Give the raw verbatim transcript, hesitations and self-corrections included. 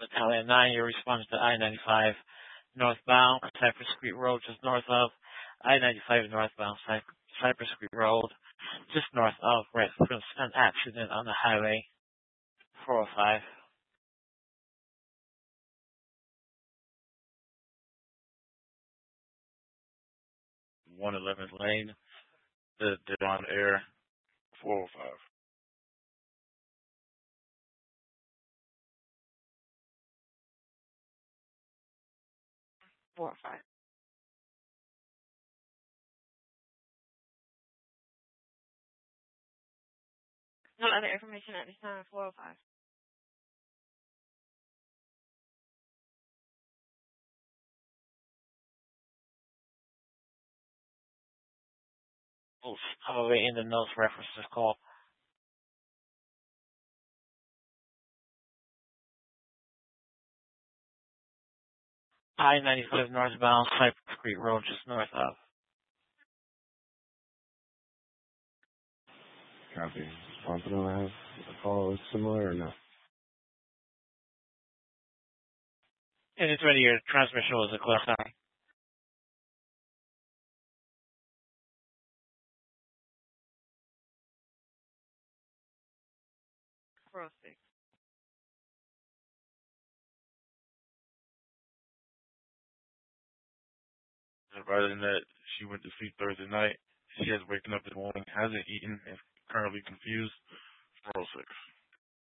Battalion nine, you're responding to I ninety-five northbound, Cypress Creek Road, just north of I ninety-five northbound, Cy- Cypress Creek Road, just north of reference an accident on the highway four oh five. one eleventh Lane, the Devon Air, four oh five. Four or five. No other information at this time. Four or five. Oof, highway in the notes reference is called I ninety-five northbound, Cypress Creek Road, just north of. Copy. Pompano have a call is similar or no? And it's ready, your transmission was a close eye. Four oh six. Rather than that, she went to sleep Thursday night. She has waken up this morning, hasn't eaten, and currently confused. four oh six.